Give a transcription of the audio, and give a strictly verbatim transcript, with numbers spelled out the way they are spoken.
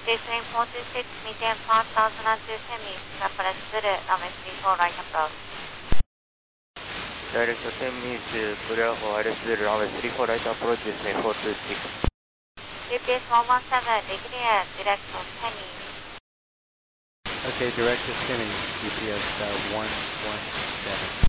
Gateway four two six, median five thousand two semi, Southwest Zulu, runway three four right approach. Direct ten minutes, Bravo, R S zero, runway three four right approach, Gateway four two six. G P S one one seven, declare direct to Penny. Okay, direct to Penny, G P S uh, one one seven.